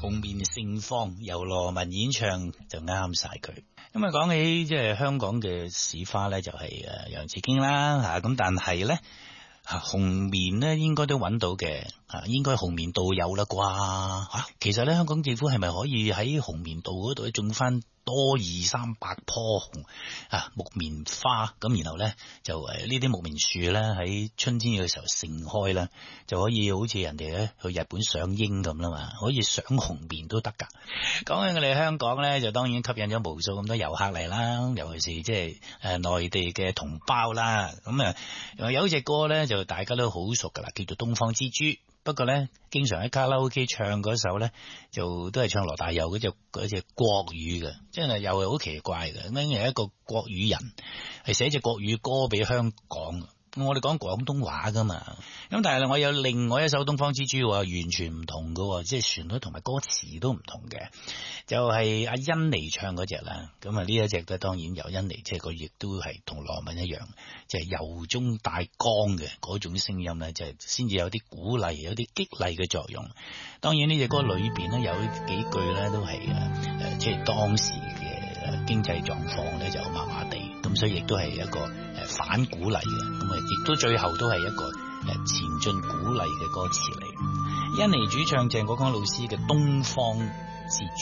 紅棉盛放由羅文演唱就啱晒佢。咁啊講起即係香港嘅市花咧，就係楊紫荊啦吓，咁但係咧紅棉咧應該都揾到嘅，應該紅棉道有啦啩。其實咧香港政府係咪可以喺紅棉道嗰度種翻多200-300棵紅木棉花，咁然後咧就呢啲木棉樹咧喺春天嘅時候盛開啦，就可以好似人哋咧去日本賞櫻咁啦嘛，可以賞紅棉都得噶。講起我哋香港咧，就當然吸引咗無數咁多遊客嚟啦，尤其是即係內地嘅同胞啦。咁有隻歌咧就大家都好熟噶啦，叫做《東方之珠》。不過咧，經常喺卡拉 OK 唱嗰首咧，就都係唱羅大佑嗰隻國語嘅，真係又係好奇怪嘅。咁樣係一個國語人，係寫隻國語歌俾香港。我哋講廣東話噶嘛，咁但係我有另外一首《東方之珠》完全唔同嘅，即係旋律同埋歌詞都唔同嘅，就係阿甄妮唱嗰隻啦。咁呢一隻都當然由甄妮，即係佢亦都係同羅文一樣，即係由中帶剛嘅嗰種聲音咧，就係先至有啲鼓勵、有啲激勵嘅作用。當然呢隻歌裏邊咧有幾句咧都係即係當時嘅經濟狀況咧就麻麻地，咁所以亦都係一個反鼓勵嘅，咁亦都最後都係一個前進鼓勵嘅歌詞嚟。甄妮主唱鄭國江老師嘅《東方之珠》。